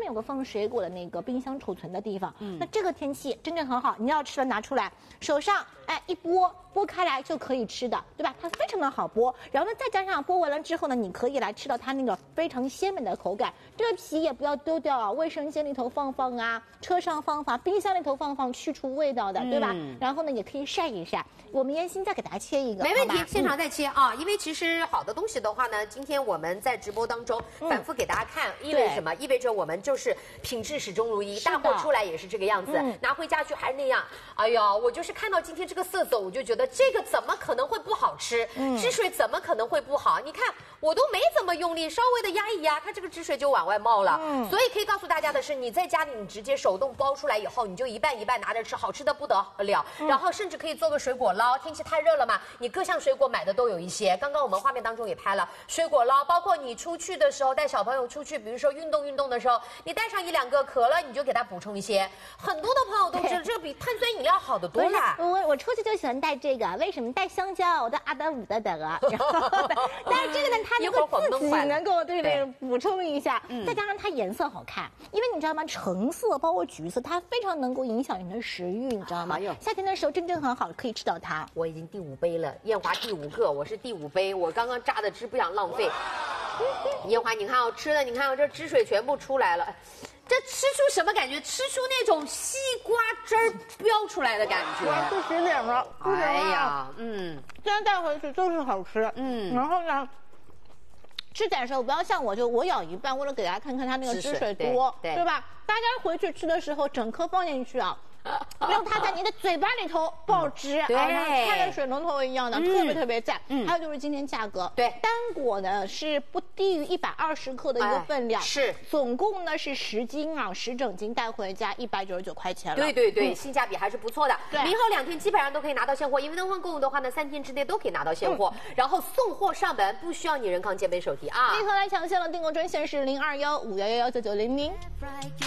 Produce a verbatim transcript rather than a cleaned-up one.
有个放水果的那个冰箱储存的地方。嗯，那这个天气真正很好，你要吃了拿出来，手上哎一剥，剥开来就可以吃的，对吧？它非常的好剥，然后呢再加上剥完了之后呢，你可以来吃到它那个非常鲜美的口感。这个皮也不要丢掉啊，卫生间里头放放啊，车上放放，冰箱里头放放，去除味道的，对吧？嗯、然后呢也可以晒一晒。我们烟心再给大家切一个， 没问题，现场再切啊！因为其实好的东西的话呢，今天我们在直播当中反复给大家看，意味着什么？意味着我们就是品质始终如一，大货出来也是这个样子，嗯、拿回家去还是那样。哎呀，我就是看到今天这个色泽，我就觉得这个怎么可能会不好吃？嗯、汁水怎么可能会不好？你看我都没怎么用力，稍微的压一压，它这个汁水就往外冒了。嗯、所以可以告诉大家的是，你在家里你直接手动包出来以后，你就一半一半拿着吃，好吃的不得了。嗯、然后甚至可以做个水果捞，天气太热了嘛，你各项水果买的都有一些。刚刚我们画面当中也拍了水果捞，包括你出去的时候带小朋友出去，比如说运动运动的时候，你带上一两个，渴了你就给他补充一些。很多的朋友都知道，这比碳酸饮料好得多啦。 我我出去就喜欢带这个，为什么带香蕉？我都阿德伍的得了。但是这个呢，它能够自己能够对对补充一下，嗯、再加上它颜色好看，因为你知道吗？橙色包括橘色，它非常能够影响你的食欲，你知道吗？哎、夏天的时候真正很好，可以吃到它。 我已经第五杯了，艳华第五个，我是第五杯，我刚刚榨的汁不想浪费。艳华，你看我、哦、吃的，你看我、哦、这汁水全部出来了。这吃出什么感觉？吃出那种西瓜汁儿飙出来的感觉。 不十点了，不行了。 哎呀，嗯， 现在带回去就是好吃。嗯，然后呢，吃起来的时候不要像我，就我咬一半，为了给大家看看它那个汁水多，对, 对吧？大家回去吃的时候，整颗放进去啊。让它在你的嘴巴里头爆汁， 对， 开了水龙头一样的，特别特别赞。嗯，还有就是今天价格， 对， 单果呢是不低于一百二十克的一个分量， 是， 总共呢是十斤啊，十整斤带回家一百九十九块钱了。 对对对，性价比还是不错的。对，明后两天基本上都可以拿到现货，因为灯换购物的话呢，三天之内都可以拿到现货，然后送货上门不需要你人扛肩背手提啊。 立刻来抢现了，订购专线是零二幺五幺幺幺九九零零。